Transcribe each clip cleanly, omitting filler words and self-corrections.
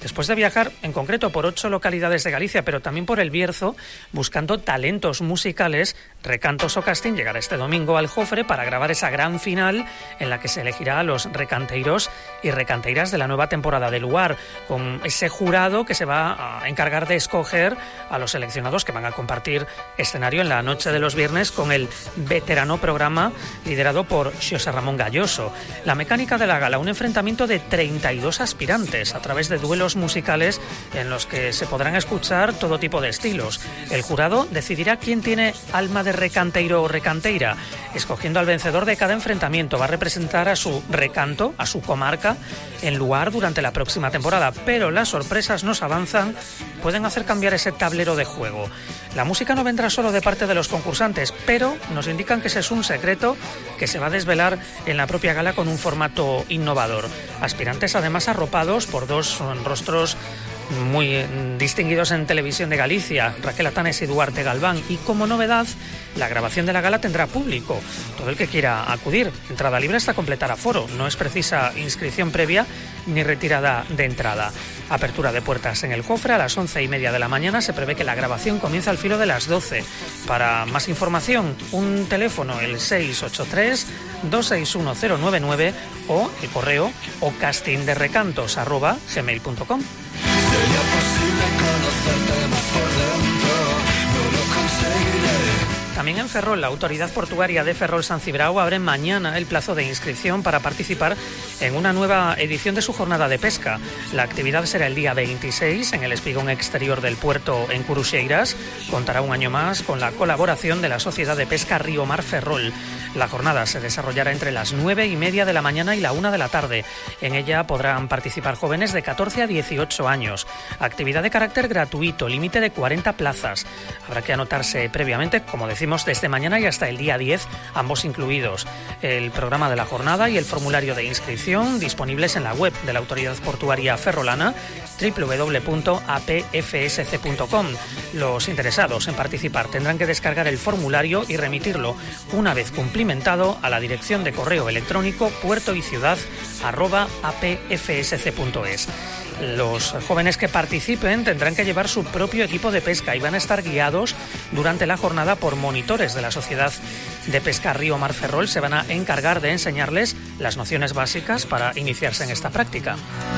después de viajar en concreto por 8 localidades de Galicia, pero también por el Bierzo, buscando talentos musicales, Recantos o Casting llegará este domingo al Jofre para grabar esa gran final en la que se elegirá a los recanteiros y recanteiras de la nueva temporada del lugar, con ese jurado que se va a encargar de escoger a los seleccionados que van a compartir escenario en la noche de los viernes con el veterano programa liderado por Xosé Ramón Galloso. La mecánica de la gala, un enfrentamiento de 32 aspirantes a través de duelos musicales en los que se podrán escuchar todo tipo de estilos. El jurado decidirá quién tiene alma de recanteiro o recanteira, escogiendo al vencedor de cada enfrentamiento. Va a representar a su recanto, a su comarca, en lugar durante la próxima temporada, pero las sorpresas nos avanzan, pueden hacer cambiar ese tablero de juego. La música no vendrá solo de parte de los concursantes, pero nos indican que ese es un secreto que se va a desvelar en la propia gala con un formato innovador. Aspirantes además arropados por dos rostros muy distinguidos en televisión de Galicia, Raquel Atanes y Duarte Galván, y como novedad, la grabación de la gala tendrá público. Todo el que quiera acudir, entrada libre hasta completar aforo, no es precisa inscripción previa ni retirada de entrada. Apertura de puertas en el Jofre a las 11:30 de la mañana, se prevé que la grabación comienza al filo de las 12. Para más información, un teléfono, el 683-261-099 o el correo ocastingderecantos@gmail.com. Sería posible conocerte más por dentro, no lo conseguiré. También en Ferrol, la autoridad portuaria de Ferrol-San Cibrao abre mañana el plazo de inscripción para participar en una nueva edición de su jornada de pesca. La actividad será el día 26 en el espigón exterior del puerto en Curuxeiras. Contará un año más con la colaboración de la Sociedad de Pesca Río Mar Ferrol. La jornada se desarrollará entre las 9:30 de la mañana y la 1 de la tarde. En ella podrán participar jóvenes de 14 a 18 años. Actividad de carácter gratuito, límite de 40 plazas. Habrá que anotarse previamente, como decimos, desde mañana y hasta el día 10, ambos incluidos. El programa de la jornada y el formulario de inscripción disponibles en la web de la Autoridad Portuaria Ferrolana, www.apfsc.com. Los interesados en participar tendrán que descargar el formulario y remitirlo una vez cumplimentado a la dirección de correo electrónico puertoyciudad@apfsc.es. Los jóvenes que participen tendrán que llevar su propio equipo de pesca y van a estar guiados durante la jornada por monitores de la Sociedad de Pesca Río Mar Ferrol. Se van a encargar de enseñarles las nociones básicas para iniciarse en esta práctica.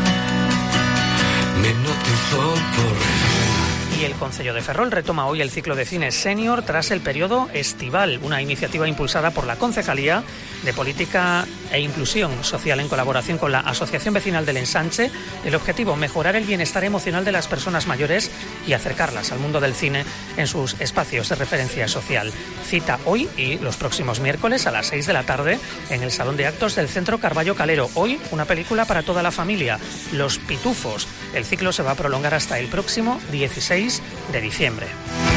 Me hipnotizó por... Y el Concello de Ferrol retoma hoy el ciclo de cine senior tras el periodo estival, una iniciativa impulsada por la Concejalía de Política e Inclusión Social en colaboración con la Asociación Vecinal del Ensanche. El objetivo, mejorar el bienestar emocional de las personas mayores y acercarlas al mundo del cine en sus espacios de referencia social. Cita hoy y los próximos miércoles a las 6 de la tarde en el Salón de Actos del Centro Carballo Calero. Hoy una película para toda la familia, Los Pitufos. El ciclo se va a prolongar hasta el próximo 16 de diciembre.